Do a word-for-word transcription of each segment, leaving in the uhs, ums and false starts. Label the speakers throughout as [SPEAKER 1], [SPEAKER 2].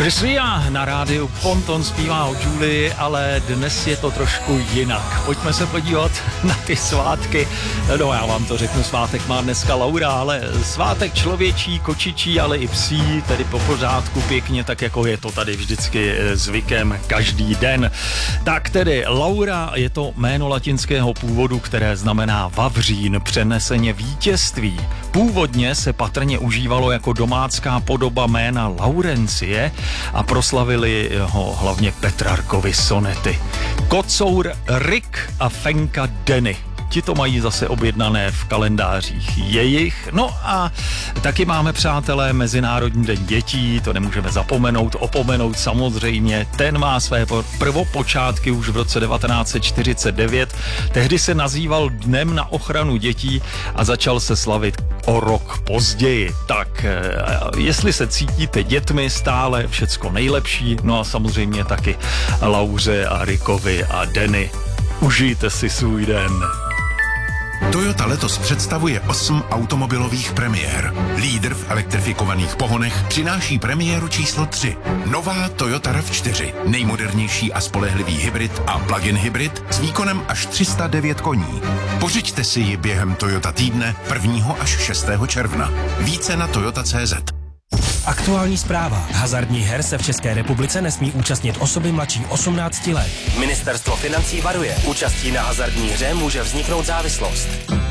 [SPEAKER 1] Chris Ria na rádiu Ponton zpívá o Julii, ale dnes je to trošku jinak. Pojďme se podívat na ty svátky. No já vám to řeknu, svátek má dneska Laura, ale svátek člověčí, kočičí, ale i psí, tedy po pořádku pěkně, tak jako je to tady vždycky zvykem každý den. Tak tedy Laura je to jméno latinského původu, které znamená vavřín, přeneseně vítězství. Původně se patrně užívalo jako domácká podoba jména Laurencie a proslavili ho hlavně Petrarkovy sonety. Kocour Rick a Fenka Denny. Ti to mají zase objednané v kalendářích jejich. No a taky máme, přátelé, Mezinárodní den dětí, to nemůžeme zapomenout, opomenout samozřejmě. Ten má své prvopočátky už v roce devatenáct set čtyřicet devět. Tehdy se nazýval Dnem na ochranu dětí a začal se slavit o rok později. Tak jestli se cítíte dětmi, stále všecko nejlepší, no a samozřejmě taky Lauře a Rickovi a Denny. Užijte si svůj den.
[SPEAKER 2] Toyota letos představuje osm automobilových premiér. Lídr v elektrifikovaných pohonech přináší premiéru číslo tři. Nová Toyota RAV čtyři. Nejmodernější a spolehlivý hybrid a plug-in hybrid s výkonem až tři sta devět koní. Pořiďte si ji během Toyota týdne prvního až šestého června. Více na toyota tečka cé zet.
[SPEAKER 3] Aktuální zpráva. Hazardních her se v České republice nesmí účastnit osoby mladší osmnácti let. Ministerstvo financí varuje. Účastí na hazardní hře může vzniknout závislost.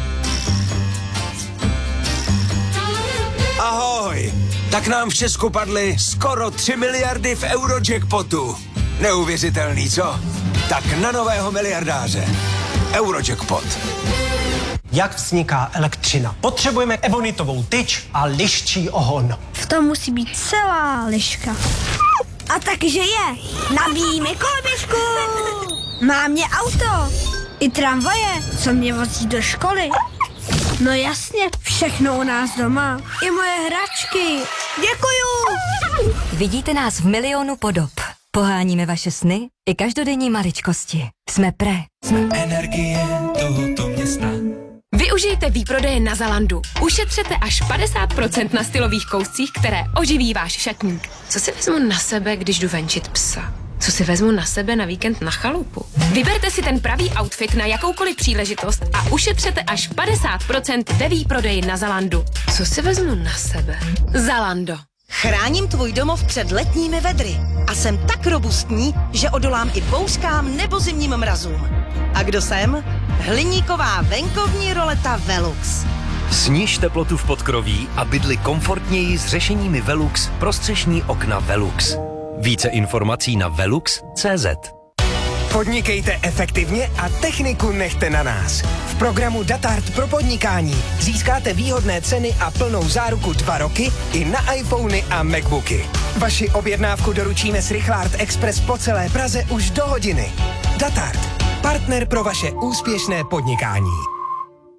[SPEAKER 4] Ahoj! Tak nám v Česku padly skoro tři miliardy v Eurojackpotu. Neuvěřitelný, co? Tak na nového miliardáře. Eurojackpot.
[SPEAKER 5] Jak vzniká elektřina? Potřebujeme ebonitovou tyč a liščí ohon.
[SPEAKER 6] V tom musí být celá liška. A takže je. Nabíjíme koloběžku. Má mě auto. I tramvaje, co mě vozí do školy. No jasně, všechno u nás doma. I moje hračky. Děkuju.
[SPEAKER 7] Vidíte nás v milionu podob. Poháníme vaše sny i každodenní maličkosti. Jsme Pre. Jsme
[SPEAKER 4] energie tohoto města.
[SPEAKER 8] Využijte výprodeje na Zalandu. Ušetřete až padesát procent na stylových kouscích, které oživí váš šatník. Co si vezmu na sebe, když jdu venčit psa? Co si vezmu na sebe na víkend na chalupu? Vyberte si ten pravý outfit na jakoukoliv příležitost a ušetřete až padesát procent ve výprodeji na Zalandu. Co si vezmu na sebe? Zalando.
[SPEAKER 9] Chráním tvůj domov před letními vedry a jsem tak robustní, že odolám i bouřkám nebo zimním mrazům. A kdo jsem? Hliníková venkovní roleta Velux.
[SPEAKER 3] Sníž teplotu v podkroví a bydli komfortněji s řešeními Velux pro střešní okna Velux. Více informací na velux tečka cé zet.
[SPEAKER 4] Podnikejte efektivně a techniku nechte na nás. V programu Datart pro podnikání získáte výhodné ceny a plnou záruku dva roky i na iPhony a Macbooky. Vaši objednávku doručíme s Rychlart Express po celé Praze už do hodiny. Datart. Partner pro vaše úspěšné podnikání.